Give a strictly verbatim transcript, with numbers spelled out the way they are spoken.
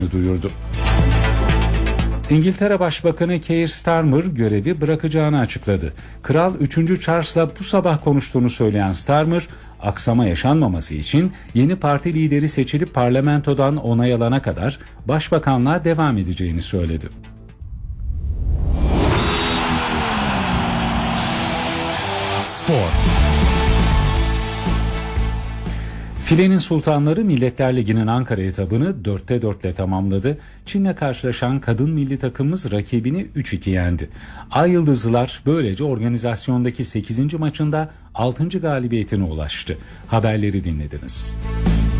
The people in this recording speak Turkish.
duyurdu. İngiltere Başbakanı Keir Starmer görevi bırakacağını açıkladı. Kral üçüncü Charles'la bu sabah konuştuğunu söyleyen Starmer, aksama yaşanmaması için yeni parti lideri seçilip parlamentodan onay alana kadar başbakanlığa devam edeceğini söyledi. Spor. Filenin Sultanları Milletler Ligi'nin Ankara etabını dörtte dörtle tamamladı. Çin'le karşılaşan kadın milli takımımız rakibini üç iki yendi. Ay Yıldızlılar böylece organizasyondaki sekizinci maçında altıncı galibiyetine ulaştı. Haberleri dinlediniz.